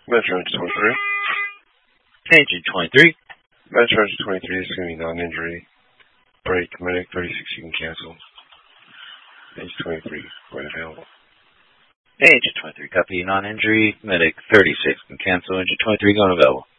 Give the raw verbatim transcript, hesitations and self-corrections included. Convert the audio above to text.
Metro engine twenty-three. Engine twenty-three. Metro engine twenty-three is going to be non-injury. Break, medic thirty-six, you can cancel. Engine twenty-three, right available. Engine twenty-three, copy, non-injury, medic thirty-six can cancel. Engine twenty-three, going available.